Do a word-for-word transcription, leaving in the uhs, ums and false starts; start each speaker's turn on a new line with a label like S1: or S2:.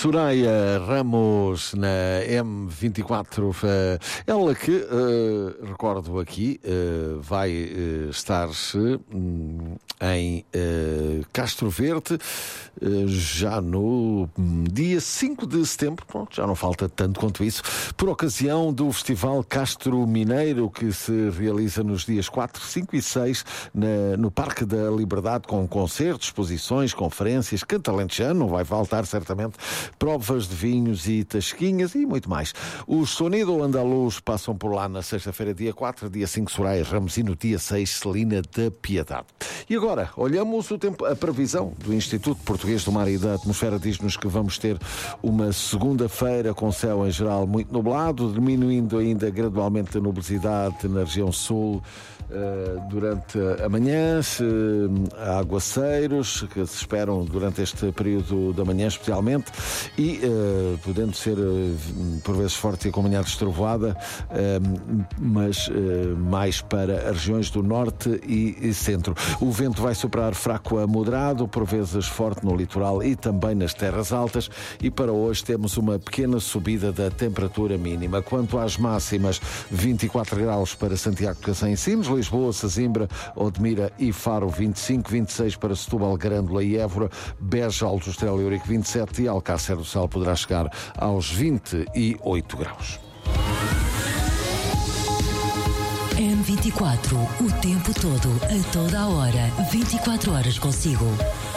S1: Soraya Ramos na M vinte e quatro, ela que, uh, recordo aqui, uh, vai uh, estar-se um, em uh, Castro Verde uh, já no um, dia cinco de setembro, pronto, já não falta tanto quanto isso, por ocasião do Festival Castro Mineiro, que se realiza nos dias quatro, cinco e seis na, no Parque da Liberdade, com concertos, exposições, conferências, cantalentejano, não vai faltar certamente, provas de vinhos e tasquinhas e muito mais. Os Sonido Andaluz passam por lá na sexta-feira, dia quatro, dia cinco, Soraya Ramos, e no dia seis, Celina da Piedade. E agora, olhamos o tempo, a previsão do Instituto Português do Mar e da Atmosfera diz-nos que vamos ter uma segunda-feira com céu em geral muito nublado, diminuindo ainda gradualmente a nubosidade na região sul. Uh, durante a manhã, uh, há aguaceiros que se esperam durante este período da manhã especialmente e uh, podendo ser uh, por vezes forte e acompanhado de trovoada, uh, mas uh, mais para as regiões do norte e, e centro. O vento vai soprar fraco a moderado, por vezes forte no litoral e também nas terras altas, e para hoje temos uma pequena subida da temperatura mínima. Quanto às máximas, vinte e quatro graus para Santiago de Cacém e Sines, Lisboa, Sesimbra, Odmira e Faro vinte e cinco, vinte e seis para Setúbal, Grândola e Évora, Beja, Alto Estrela e Ourique vinte e sete e Alcácer do Sal poderá chegar aos vinte e oito graus.
S2: M vinte e quatro, o tempo todo, a toda a hora, vinte e quatro horas consigo.